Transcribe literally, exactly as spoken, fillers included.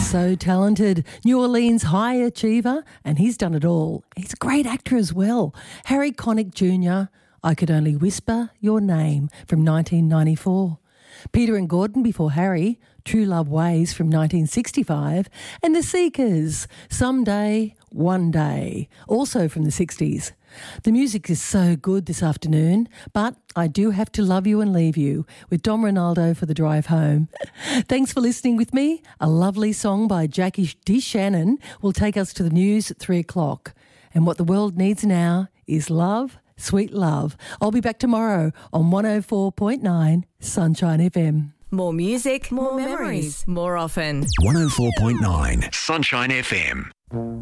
So talented. New Orleans high achiever, and he's done it all. He's a great actor as well. Harry Connick Junior, I Could Only Whisper Your Name from nineteen ninety-four. Peter and Gordon before Harry, True Love Ways from nineteen sixty-five. And The Seekers, Someday, One Day, also from the sixties. The music is so good this afternoon, but I do have to love you and leave you with Dom Ronaldo for the drive home. Thanks for listening with me. A lovely song by Jackie D. Shannon will take us to the news at three o'clock. And what the world needs now is love, sweet love. I'll be back tomorrow on one oh four point nine Sunshine F M. More music, more, more memories, more often. one oh four point nine Sunshine F M.